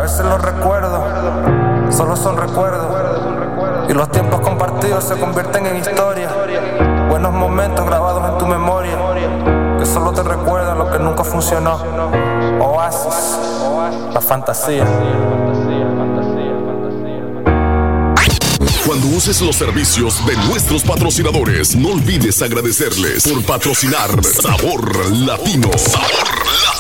veces los recuerdos solo son recuerdos, y los tiempos compartidos se convierten en historia. Buenos momentos grabados en tu memoria, que solo te recuerdan lo que nunca funcionó. Oasis, la fantasía. Cuando uses los servicios de nuestros patrocinadores, no olvides agradecerles por patrocinar Sabor Latino. Sabor Latino.